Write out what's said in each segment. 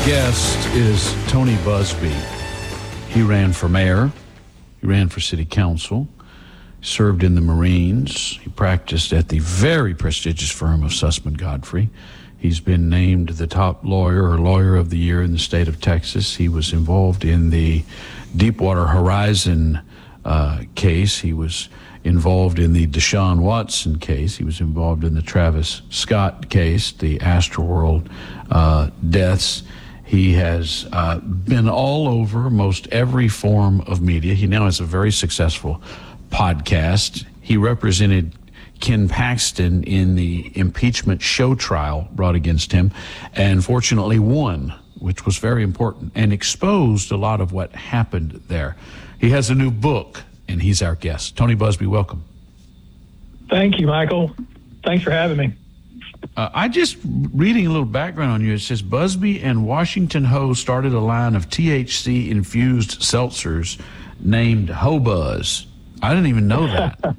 Guest is Tony Buzbee. He ran for mayor. He ran for city council. Served in the Marines. He practiced at the very prestigious firm of Sussman Godfrey. He's been named the top lawyer or lawyer of the year in the state of Texas. He was involved in the Deepwater Horizon case. He was involved in the Deshaun Watson case. He was involved in the Travis Scott case, the Astroworld deaths. He has been all over most every form of media. He now has a very successful podcast. He represented Ken Paxton in the impeachment show trial brought against him, and fortunately won, which was very important, and exposed a lot of what happened there. He has a new book, and he's our guest. Tony Buzbee, welcome. Thank you, Michael. Thanks for having me. I just reading a little background on you. It says Buzbee and Washington Ho started a line of THC-infused seltzers named Ho-Buzz. I didn't even know that.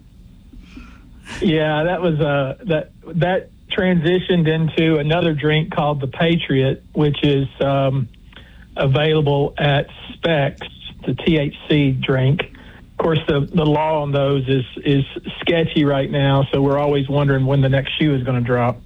Yeah, that was that transitioned into another drink called the Patriot, which is available at Specs, the THC drink. Of course, the law on those is sketchy right now, so we're always wondering when the next shoe is going to drop.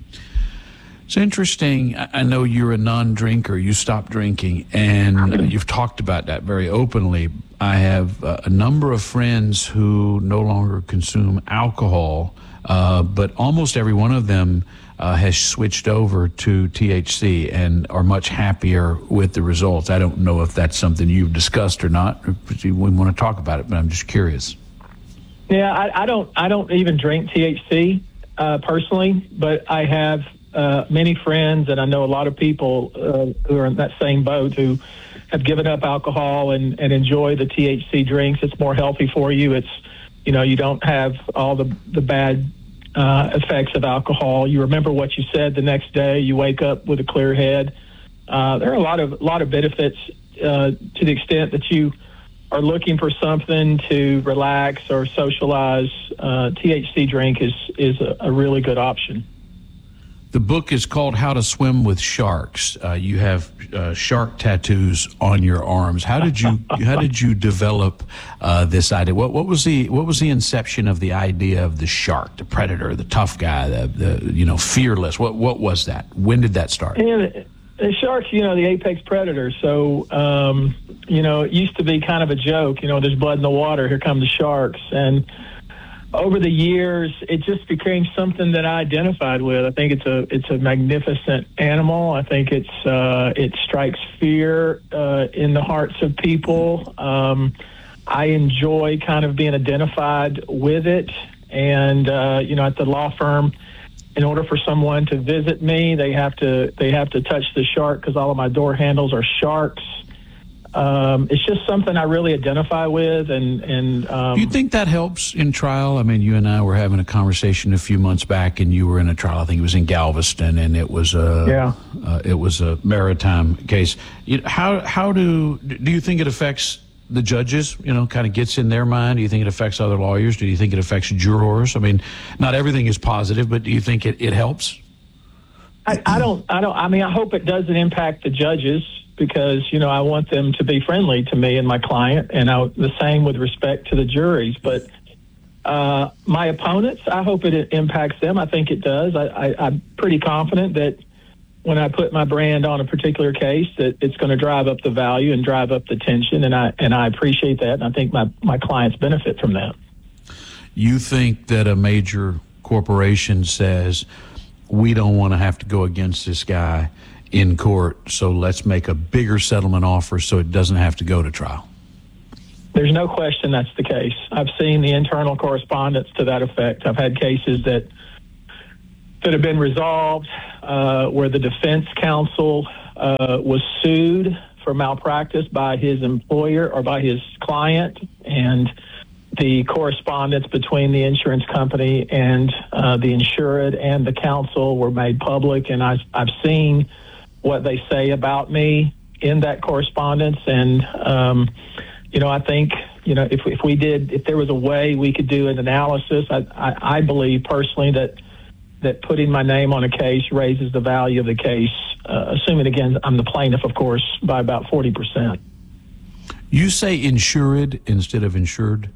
It's interesting. I know you're a non-drinker. You stopped drinking, and you've talked about that very openly. I have a number of friends who no longer consume alcohol, but almost every one of them has switched over to THC and are much happier with the results. I don't know if that's something you've discussed or not. We want to talk about it, but I'm just curious. Yeah, I don't even drink THC personally, but I have many friends, and I know a lot of people who are in that same boat who have given up alcohol and enjoy the THC drinks. It's more healthy for you. It's, you don't have all the bad effects of alcohol. You remember what you said the next day. You wake up with a clear head. There are a lot of benefits to the extent that you are looking for something to relax or socialize. THC drink is a really good option. The book is called How to Swim with Sharks. You have shark tattoos on your arms. How did you develop this idea? What was the inception of the idea of the shark, the predator, the tough guy, the fearless? What was that? When did that start? And the sharks, the apex predator. So it used to be kind of a joke. There's blood in the water. Here come the sharks. And over the years, it just became something that I identified with. I think it's a magnificent animal. I think it strikes fear in the hearts of people. I enjoy kind of being identified with it. And at the law firm, in order for someone to visit me, they have to touch the shark because all of my door handles are sharks. It's just something I really identify with, and do you think that helps in trial? I mean, you and I were having a conversation a few months back, and you were in a trial. I think it was in Galveston, and it was a maritime case. How do you think it affects the judges? Kind of gets in their mind. Do you think it affects other lawyers? Do you think it affects jurors? I mean, not everything is positive, but do you think it helps? I don't. I mean, I hope it doesn't impact the judges, because, I want them to be friendly to me and my client, and the same with respect to the juries. But my opponents, I hope it impacts them. I think it does. I'm pretty confident that when I put my brand on a particular case, that it's going to drive up the value and drive up the tension, and I appreciate that, and I think my clients benefit from that. You think that a major corporation says, we don't want to have to go against this guy in court, so let's make a bigger settlement offer so it doesn't have to go to trial? There's no question that's the case. I've seen the internal correspondence to that effect. I've had cases that have been resolved where the defense counsel was sued for malpractice by his employer or by his client, and the correspondence between the insurance company and the insured and the counsel were made public, and I've seen what they say about me in that correspondence. And, I think, if there was a way we could do an analysis, I believe personally that that putting my name on a case raises the value of the case, assuming, again, I'm the plaintiff, of course, by about 40%. You say insured instead of insured?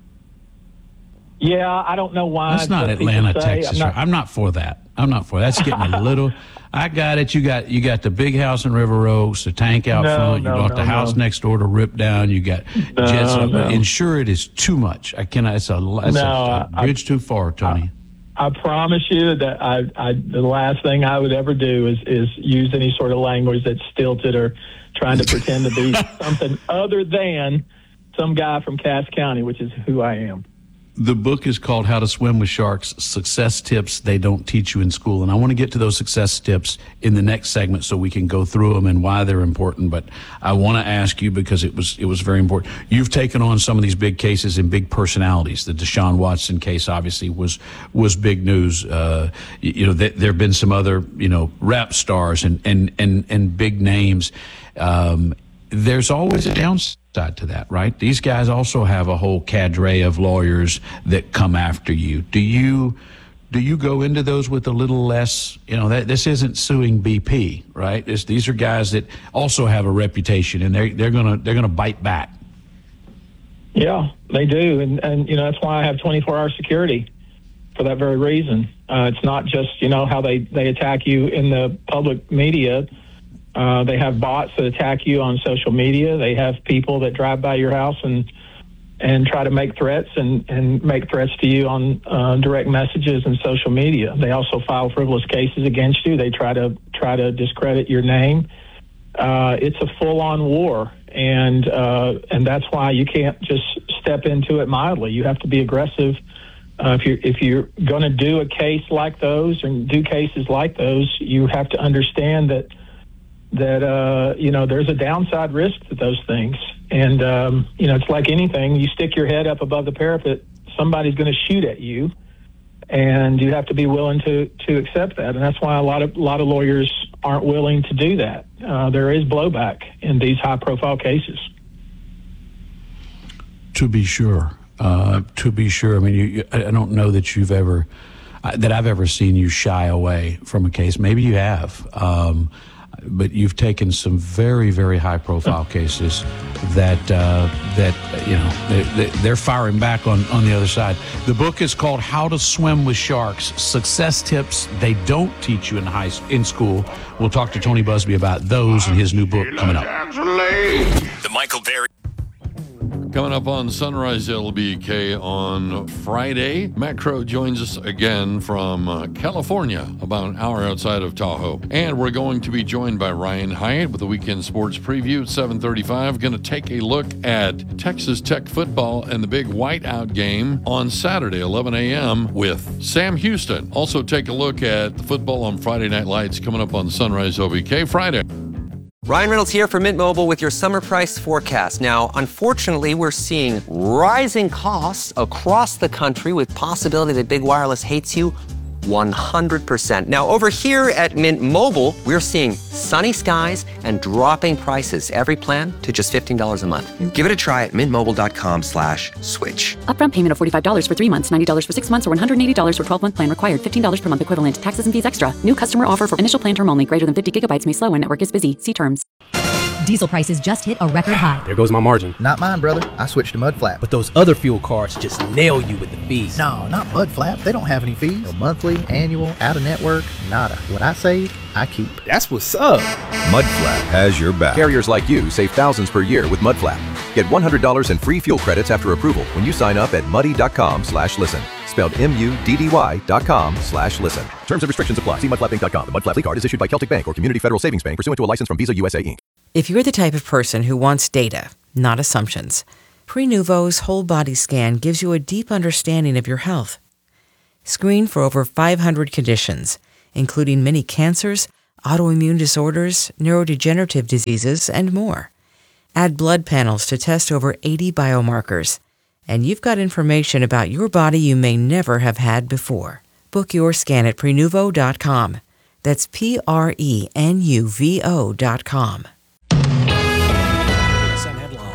Yeah, I don't know why. That's not what people Atlanta, say. Texas. I'm not for that. That's getting a little. I got it. You got the big house in River Oaks, the tank out front. You got the house next door to rip down. You got jets. Insured is too much. I cannot. It's a bridge too far, Tony. I promise you that the last thing I would ever do is use any sort of language that's stilted or trying to pretend to be something other than some guy from Cass County, which is who I am. The book is called How to Swim with Sharks, Success Tips They Don't Teach You in School. And I want to get to those success tips in the next segment so we can go through them and why they're important. But I want to ask you, because it was very important. You've taken on some of these big cases and big personalities. The Deshaun Watson case obviously was big news. There have been some other, rap stars and big names. There's always a downside to that, right? These guys also have a whole cadre of lawyers that come after you. Do you go into those with a little less, that this isn't suing BP, right? These are guys that also have a reputation, and they're gonna bite back. Yeah, they do, and that's why I have 24-hour security for that very reason. It's not just how they attack you in the public media. They have bots that attack you on social media. They have people that drive by your house and try to make threats and make threats to you on direct messages and social media. They also file frivolous cases against you. They try to discredit your name. It's a full-on war, and that's why you can't just step into it mildly. You have to be aggressive. If you're going to do a case like those and do cases like those, you have to understand that there's a downside risk to those things. And, it's like anything. You stick your head up above the parapet, somebody's going to shoot at you, and you have to be willing to accept that. And that's why a lot of lawyers aren't willing to do that. There is blowback in these high-profile cases. To be sure. I mean, I don't know that I've ever seen you shy away from a case. Maybe you have. But you've taken some very, very high-profile cases that they're firing back on the other side. The book is called How to Swim with Sharks: Success Tips They Don't Teach You in School. We'll talk to Tony Buzbee about those and his new book coming up. The Michael Berry. Coming up on Sunrise LBK on Friday, Matt Crow joins us again from California, about an hour outside of Tahoe. And we're going to be joined by Ryan Hyatt with the Weekend Sports Preview at 7:35. Going to take a look at Texas Tech football and the big whiteout game on Saturday, 11 a.m. with Sam Houston. Also take a look at the football on Friday Night Lights coming up on Sunrise LBK Friday. Ryan Reynolds here for Mint Mobile with your summer price forecast. Now, unfortunately, we're seeing rising costs across the country with possibility that big wireless hates you 100%. Now, over here at Mint Mobile, we're seeing sunny skies and dropping prices. Every plan to just $15 a month. Give it a try at mintmobile.com/switch. Upfront payment of $45 for 3 months, $90 for 6 months, or $180 for 12-month plan required. $15 per month equivalent. Taxes and fees extra. New customer offer for initial plan term only. Greater than 50 gigabytes may slow when network is busy. See terms. Diesel prices just hit a record high. There goes my margin. Not mine, brother. I switched to Mud Flap. But those other fuel cards just nail you with the fees. No, not Mud Flap. They don't have any fees. No monthly, annual, out-of-network, nada. What I save, I keep. That's what's up. Mud Flap has your back. Carriers like you save thousands per year with Mud Flap. Get $100 in free fuel credits after approval when you sign up at muddy.com/listen. Spelled MUDDY.com/listen. Terms and restrictions apply. See mudflapping.com. The Mud Flap card is issued by Celtic Bank or Community Federal Savings Bank pursuant to a license from Visa USA Inc. If you're the type of person who wants data, not assumptions, Prenuvo's whole body scan gives you a deep understanding of your health. Screen for over 500 conditions, including many cancers, autoimmune disorders, neurodegenerative diseases, and more. Add blood panels to test over 80 biomarkers. And you've got information about your body you may never have had before. Book your scan at Prenuvo.com. That's Prenuvo.com.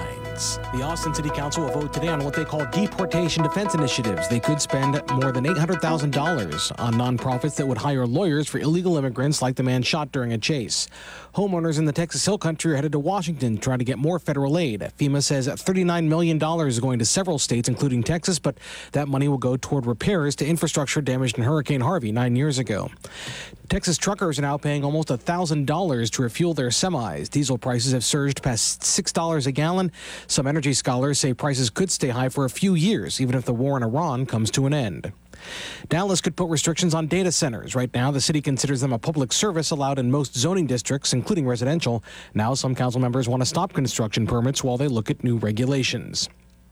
Texas. The Austin City Council will vote today on what they call deportation defense initiatives. They could spend more than $800,000 on nonprofits that would hire lawyers for illegal immigrants like the man shot during a chase. Homeowners in the Texas Hill Country are headed to Washington trying to get more federal aid. FEMA says $39 million is going to several states, including Texas, but that money will go toward repairs to infrastructure damaged in Hurricane Harvey 9 years ago. Texas truckers are now paying almost $1,000 to refuel their semis. Diesel prices have surged past $6 a gallon. Some energy scholars say prices could stay high for a few years, even if the war in Iran comes to an end. Dallas could put restrictions on data centers. Right now, the city considers them a public service allowed in most zoning districts, including residential. Now, some council members want to stop construction permits while they look at new regulations.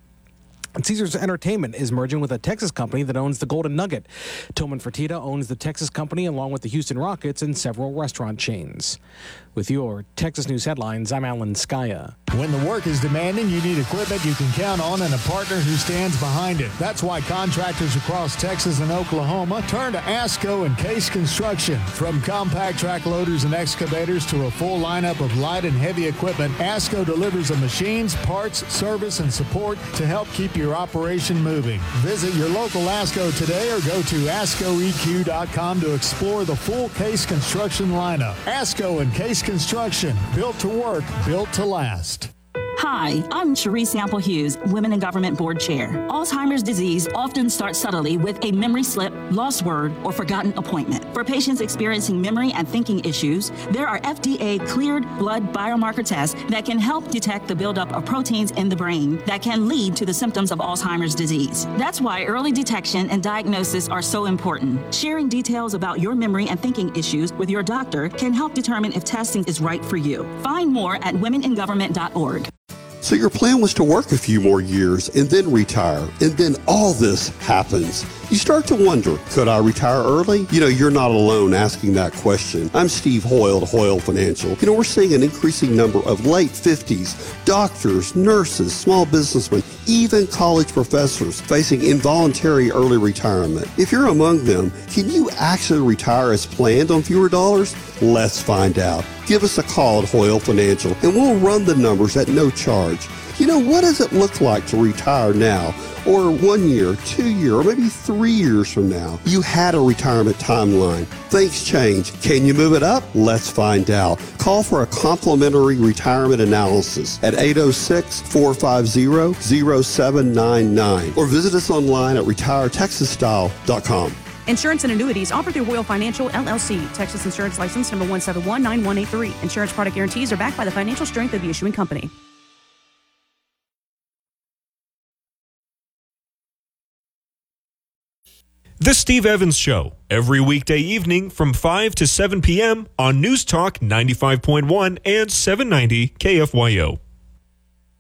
And Caesars Entertainment is merging with a Texas company that owns the Golden Nugget. Tillman Fertitta owns the Texas company along with the Houston Rockets and several restaurant chains. With your Texas News headlines, I'm Alan Skaya. When the work is demanding, you need equipment you can count on and a partner who stands behind it. That's why contractors across Texas and Oklahoma turn to ASCO and Case Construction. From compact track loaders and excavators to a full lineup of light and heavy equipment, ASCO delivers the machines, parts, service, and support to help keep your operation moving. Visit your local ASCO today or go to ASCOEQ.com to explore the full Case Construction lineup. ASCO and Case Construction, built to work, built to last. Hi, I'm Cherie Sample Hughes, Women in Government Board Chair. Alzheimer's disease often starts subtly with a memory slip, lost word, or forgotten appointment. For patients experiencing memory and thinking issues, there are FDA-cleared blood biomarker tests that can help detect the buildup of proteins in the brain that can lead to the symptoms of Alzheimer's disease. That's why early detection and diagnosis are so important. Sharing details about your memory and thinking issues with your doctor can help determine if testing is right for you. Find more at womeningovernment.org. So your plan was to work a few more years and then retire, and then all this happens. You start to wonder, could I retire early? You're not alone asking that question. I'm Steve Hoyle at Hoyle Financial. We're seeing an increasing number of late 50s, doctors, nurses, small businessmen, even college professors facing involuntary early retirement. If you're among them, can you actually retire as planned on fewer dollars? Let's find out. Give us a call at Hoyle Financial and we'll run the numbers at no charge. What does it look like to retire now? Or 1 year, 2 years, or maybe 3 years from now? You had a retirement timeline. Things change. Can you move it up? Let's find out. Call for a complimentary retirement analysis at 806-450-0799 or visit us online at retiretexasstyle.com. Insurance and annuities offered through Hoyle Financial, LLC. Texas Insurance License number 1719183. Insurance product guarantees are backed by the financial strength of the issuing company. The Steve Evans Show, every weekday evening from 5 to 7 p.m. on News Talk 95.1 and 790 KFYO.